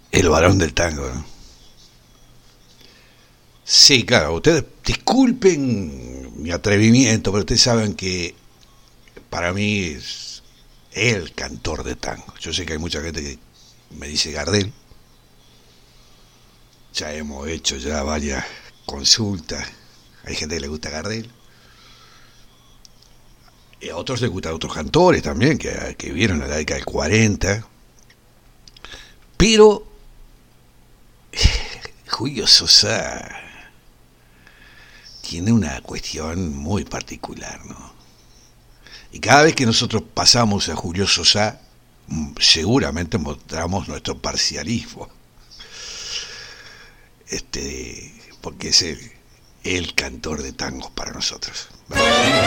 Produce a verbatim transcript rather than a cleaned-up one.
El varón del tango, ¿no? Sí, claro, ustedes disculpen mi atrevimiento, pero ustedes saben que para mí es el cantor de tango. Yo sé que hay mucha gente que me dice Gardel. Ya hemos hecho ya varias consultas. Hay gente que le gusta Gardel. Y a otros les gustan otros cantores también, que, que vieron la década del cuarenta. Pero Julio Sosa tiene una cuestión muy particular, ¿no? Y cada vez que nosotros pasamos a Julio Sosa, seguramente mostramos nuestro parcialismo. Este, porque es el, el cantor de tangos para nosotros. ¿Vale?